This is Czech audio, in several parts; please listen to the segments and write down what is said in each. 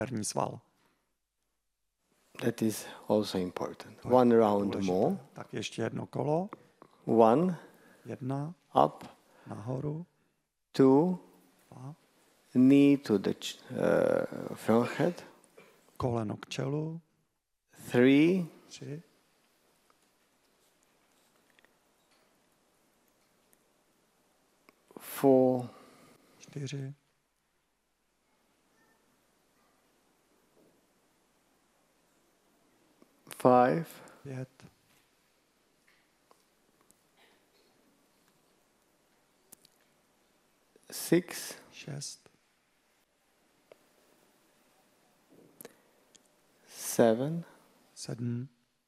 Herní sval. That is also important. To je One round důležité. more. Tak ještě jedno kolo. 1, 1, up, nahoru, 2, 2, knee to the front head, koleno k čelu, 3, 3, 4, 4, 5, 5, 6, 6, 7, 7,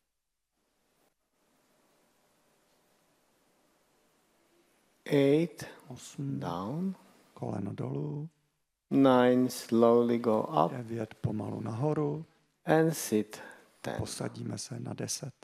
8, 8, down, koleno dolů, 9, slowly go up 9 pomalu nahoru, and sit 10. posadíme se na 10.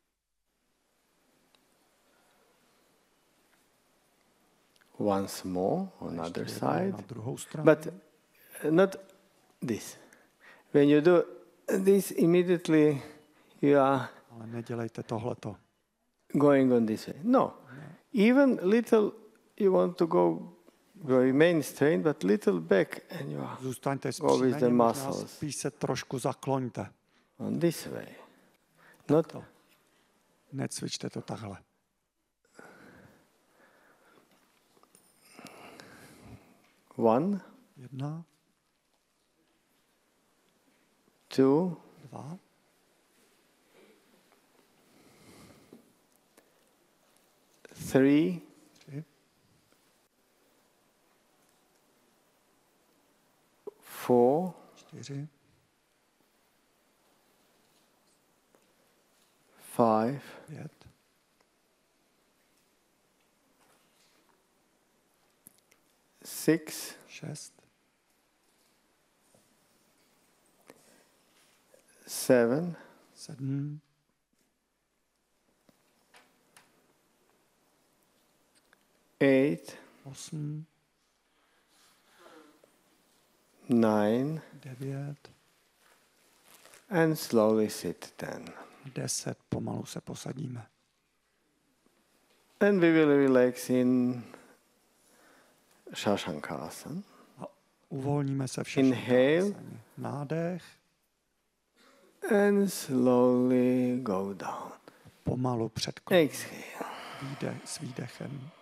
Once more on other Ještě jednou side, na druhou stranu. but not this. When you do this, immediately you are Ale nedělejte tohleto. going on this way. No, even little you want to go, remain straight, but little back and you are Zůstaňte Go with the zpřímeně, možná muscles. spíš se trošku zakloňte. on this way. Not To. Necvičte to takhle. 1, 1, 2, 2, 3, 3, 4, 4, 5, 5, 6, 6, 7, 7, 8, 8, 9, 9, and slowly sit 10. 10. Pomalu se posadíme. And we will relax in Shashankasana. A uvolníme se všechny. Inhale. Nádech. And slowly go down. Pomalu předklon. Exhale. S výdechem